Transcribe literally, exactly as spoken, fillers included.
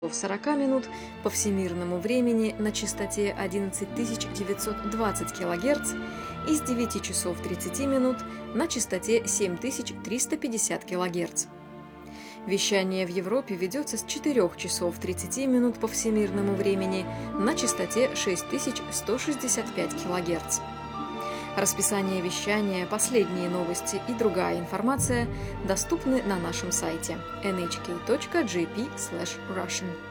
сорок минут по всемирному времени на частоте одиннадцать тысяч девятьсот двадцать килогерц и с девяти часов тридцати минут на частоте семь тысяч триста пятьдесят килогерц. Вещание в Европе ведется с четырёх часов тридцати минут по всемирному времени на частоте шесть тысяч сто шестьдесят пять килогерц. Расписание вещания, последние новости и другая информация доступны на нашем сайте эн эйч кей точка джей пи слэш Russian.